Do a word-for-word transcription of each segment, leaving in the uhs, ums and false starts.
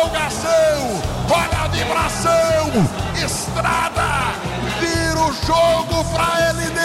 empolgação, olha a vibração, Estrada vira o jogo pra L D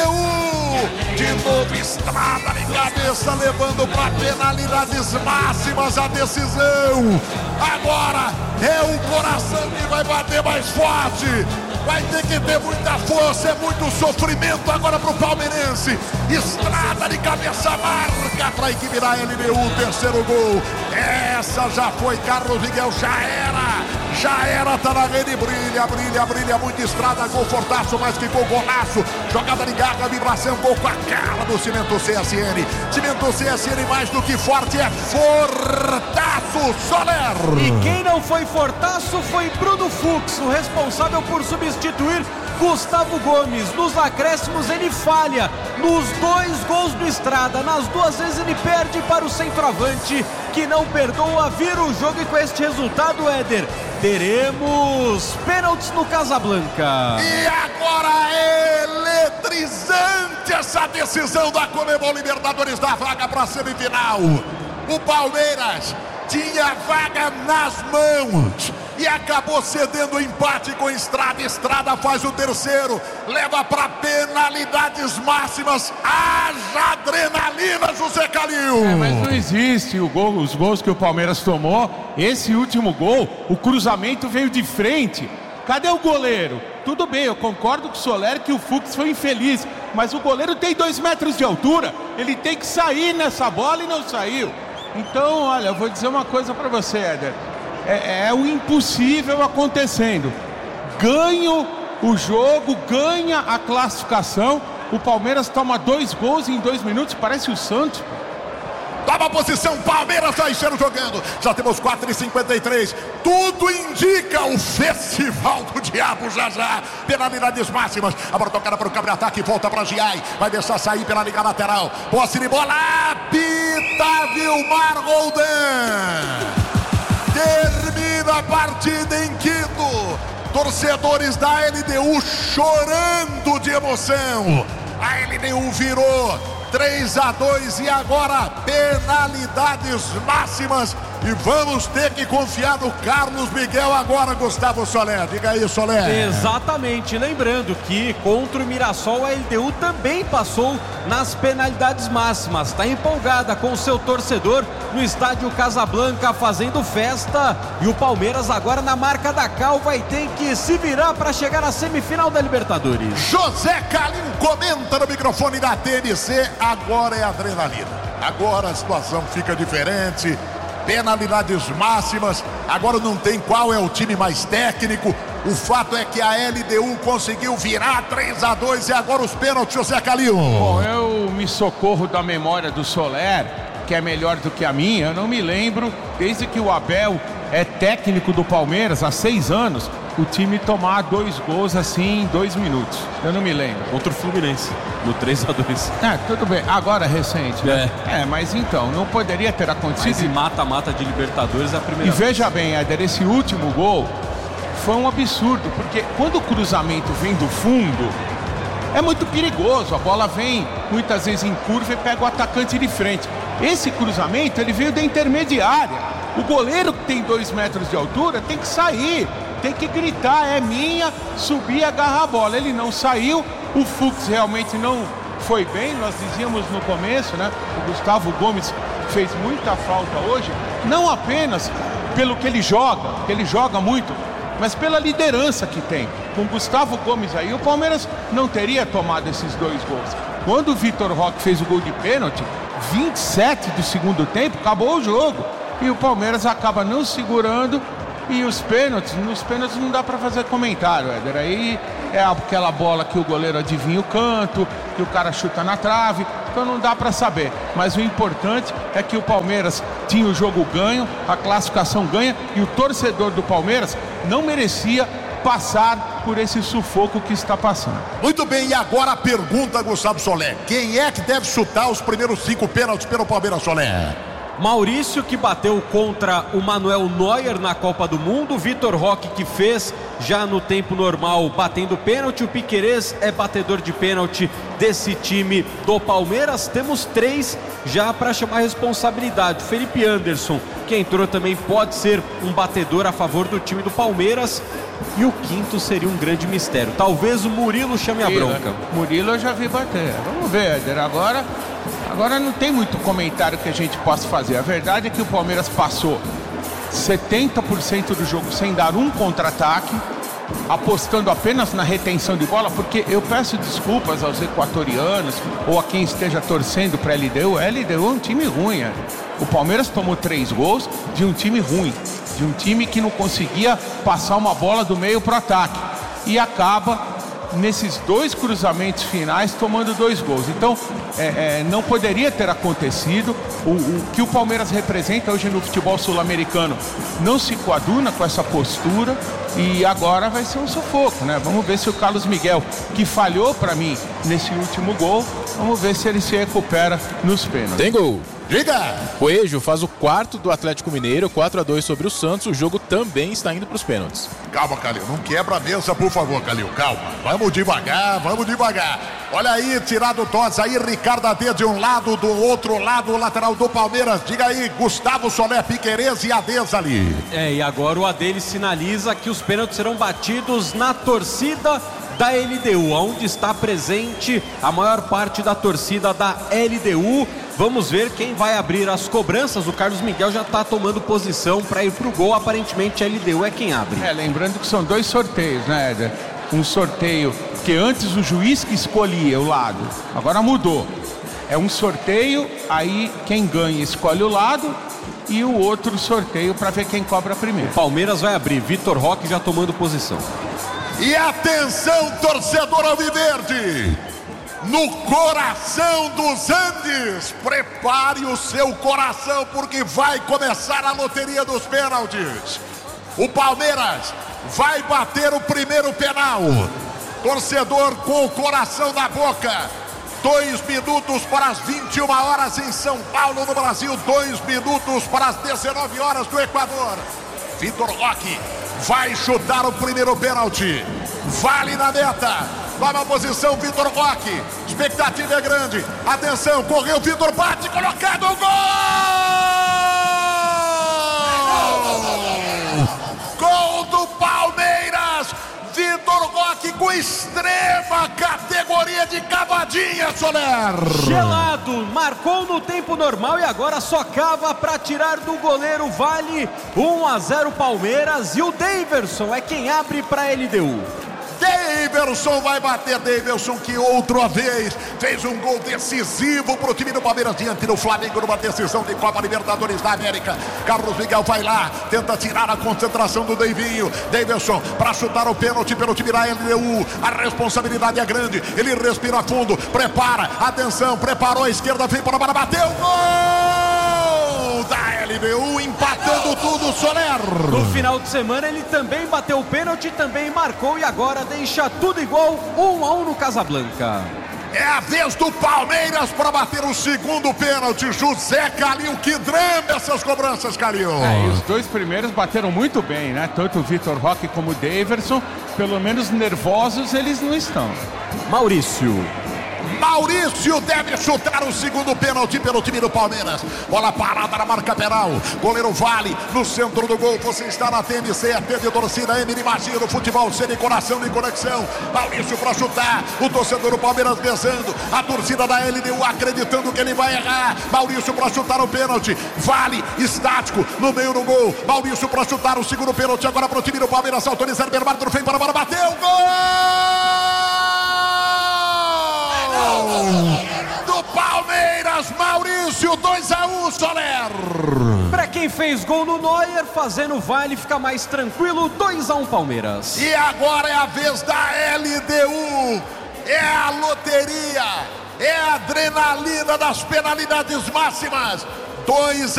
U, de novo Estrada de cabeça, levando pra penalidades máximas a decisão. Agora é o coração que vai bater mais forte, vai ter que ter muita força, é muito sofrimento agora pro palmeirense. Estrada de cabeça, marca pra equipe da L D U, terceiro gol. Essa já foi, Carlos Miguel, já era, já era, tá na rede, brilha, brilha, brilha, muito Estrada, gol fortaço, mais que gol, golaço, jogada de garra, vibração, gol com a cara do Cimento C S N. Cimento C S N mais do que forte, é fortaço, Soler. E quem não foi fortaço foi Bruno Fux, o responsável por substituir Gustavo Gomes. Nos acréscimos ele falha, nos dois gols do Estrada, nas duas vezes ele perde para o centroavante, que não perdoa, vira o jogo, e com este resultado, Éder, teremos pênaltis no Casablanca. E agora é eletrizante essa decisão da Conmebol Libertadores da vaga para a semifinal. O Palmeiras tinha vaga nas mãos e acabou cedendo o empate com Estrada. Estrada faz o terceiro, leva para penalidades máximas. Haja adrenalina, José Calil. É, mas não existe o gol, os gols que o Palmeiras tomou. Esse último gol, o cruzamento veio de frente. Cadê o goleiro? Tudo bem, eu concordo com o Soler que o Fux foi infeliz, mas o goleiro tem dois metros de altura, ele tem que sair nessa bola e não saiu. Então, olha, eu vou dizer uma coisa pra você, Éder. É, é o impossível acontecendo. Ganho o jogo, ganha a classificação. O Palmeiras toma dois gols em dois minutos, parece o Santos. Toma a posição, Palmeiras vai ser jogando. Já temos quatro e cinquenta e três. Tudo indica o festival do diabo já já. Penalidades máximas. A bola tocada para o cabre-ataque, volta para Giai. Vai deixar sair pela liga lateral. Posse de bola, apita Vilmar Roldan. Termina a partida em Quito. Torcedores da L D U chorando de emoção. A L D U virou três a dois e agora penalidades máximas. E vamos ter que confiar no Carlos Miguel agora, Gustavo Soler. Diga aí, Soler. Exatamente. Lembrando que contra o Mirassol a L D U também passou nas penalidades máximas. Está empolgada com o seu torcedor no estádio Casablanca fazendo festa. E o Palmeiras agora na marca da cal vai ter que se virar para chegar à semifinal da Libertadores. José Calil comenta no microfone da T N C. Agora é adrenalina. Agora a situação fica diferente. Penalidades máximas, agora não tem qual é o time mais técnico. O fato é que a L D U conseguiu virar três a dois e agora os pênaltis, José Calil. Bom, eu me socorro da memória do Soler, que é melhor do que a minha. Eu não me lembro, desde que o Abel é técnico do Palmeiras há seis anos, o time tomar dois gols assim em dois minutos. Eu não me lembro. Contra o Fluminense, no três a dois. É, tudo bem. Agora é recente, né? É. é, mas então, não poderia ter acontecido. Mas em mata-mata de Libertadores é a primeira E vez. veja bem, Éder, esse último gol foi um absurdo, porque quando o cruzamento vem do fundo, é muito perigoso. A bola vem muitas vezes em curva e pega o atacante de frente. Esse cruzamento, ele veio da intermediária. O goleiro que tem dois metros de altura tem que sair, tem que gritar, é minha, subir e agarrar a bola. Ele não saiu, o Fux realmente não foi bem, nós dizíamos no começo, né? O Gustavo Gomes fez muita falta hoje, não apenas pelo que ele joga, que ele joga muito, mas pela liderança que tem. Com o Gustavo Gomes aí, o Palmeiras não teria tomado esses dois gols. Quando o Vitor Roque fez o gol de pênalti, vinte e sete do segundo tempo, acabou o jogo. E o Palmeiras acaba não segurando. E os pênaltis, nos pênaltis não dá para fazer comentário, Éder. Aí é aquela bola que o goleiro adivinha o canto, que o cara chuta na trave, então não dá para saber. Mas o importante é que o Palmeiras tinha o jogo ganho, a classificação ganha, e o torcedor do Palmeiras não merecia passar por esse sufoco que está passando. Muito bem, e agora a pergunta, Gustavo Soler. Quem é que deve chutar os primeiros cinco pênaltis pelo Palmeiras, Soler? Maurício, que bateu contra o Manuel Neuer na Copa do Mundo. Vitor Roque, que fez já no tempo normal batendo pênalti. O Piquerez é batedor de pênalti desse time do Palmeiras. Temos três já para chamar a responsabilidade. Felipe Anderson, que entrou também, pode ser um batedor a favor do time do Palmeiras. E o quinto seria um grande mistério. Talvez o Murilo chame a bronca. Murilo eu já vi bater. Vamos ver, Éder. Agora, agora não tem muito comentário que a gente possa fazer. A verdade é que o Palmeiras passou setenta por cento do jogo sem dar um contra-ataque, apostando apenas na retenção de bola, porque eu peço desculpas aos equatorianos ou a quem esteja torcendo para a L D U. A L D U é um time ruim. É. O Palmeiras tomou três gols de um time ruim, de um time que não conseguia passar uma bola do meio para o ataque, e acaba nesses dois cruzamentos finais tomando dois gols. Então é, é, não poderia ter acontecido. O, o que o Palmeiras representa hoje no futebol sul-americano não se coaduna com essa postura, e agora vai ser um sufoco, né? Vamos ver se o Carlos Miguel, que falhou para mim nesse último gol, vamos ver se ele se recupera nos pênaltis. Tem gol. Diga! Coelho faz o quarto do Atlético Mineiro, quatro a dois sobre o Santos. O jogo também está indo para os pênaltis. Calma, Calil, não quebra a mesa, por favor, Calil, calma. Vamos devagar, vamos devagar. Olha aí, tirado o tosse aí, Ricardo Adê de um lado, do outro lado, o lateral do Palmeiras. Diga aí, Gustavo Soler, Piquerez e Adês ali. É, e agora o Adê sinaliza que os pênaltis serão batidos na torcida da L D U, onde está presente a maior parte da torcida da L D U. Vamos ver quem vai abrir as cobranças. O Carlos Miguel já está tomando posição para ir pro gol. Aparentemente a L D U é quem abre. É, lembrando que são dois sorteios, né, Éder? Um sorteio que antes o juiz que escolhia o lado, agora mudou. É um sorteio, aí quem ganha escolhe o lado, e o outro sorteio para ver quem cobra primeiro. O Palmeiras vai abrir, Vitor Roque já tomando posição. E atenção, torcedor alviverde! No coração dos Andes, prepare o seu coração, porque vai começar a loteria dos pênaltis. O Palmeiras vai bater o primeiro penal. Torcedor com o coração na boca. Dois minutos para as vinte e uma horas em São Paulo, no Brasil. Dois minutos para as dezenove horas do Equador. Vitor Roque vai chutar o primeiro pênalti. Vale na meta. Toma a posição, Vitor Roque. Expectativa é grande. Atenção, correu, Vitor bate, colocado o gol! Gol do Palmeiras. Vitor Roque com extrema categoria de cavadinha, Soler. Gelado, marcou no tempo normal e agora só cava para tirar do goleiro. Vale um a zero Palmeiras, e o Daverson é quem abre para a L D U. Daverson vai bater, Daverson que outra vez fez um gol decisivo para o time do Palmeiras diante do Flamengo numa decisão de Copa Libertadores da América. Carlos Miguel vai lá, tenta tirar a concentração do Deivinho. Daverson para chutar o pênalti pelo time da L D U. A responsabilidade é grande, ele respira fundo, prepara, atenção, preparou a esquerda, vem para a bola, bateu, gol da L D U, empatando tudo, Soler. No final de semana ele também bateu o pênalti, também marcou, e agora deixa tudo igual, um a um no Casablanca. É a vez do Palmeiras para bater o segundo pênalti. José Calil, que drama essas cobranças, Calil. É, e os dois primeiros bateram muito bem, né? Tanto o Vitor Roque como o Daverson. Pelo menos nervosos eles não estão. Maurício. Maurício deve chutar o segundo pênalti pelo time do Palmeiras. Bola parada na marca penal. Goleiro Vale no centro do gol. Você está na T M C, a T V Torcida M. Imagina o futebol sem coração nem conexão. Maurício para chutar. O torcedor do Palmeiras rezando. A torcida da L D U acreditando que ele vai errar. Maurício para chutar o pênalti. Vale estático no meio do gol. Maurício para chutar o segundo pênalti agora para o time do Palmeiras. Autorizar Bernardo, vem para a bola, bateu. Gol! Do Palmeiras, Maurício, dois a um, Soler. Para quem fez gol no Neuer, fazendo Vale, fica mais tranquilo, dois a um Palmeiras. E agora é a vez da L D U. É a loteria, é a adrenalina das penalidades máximas. dois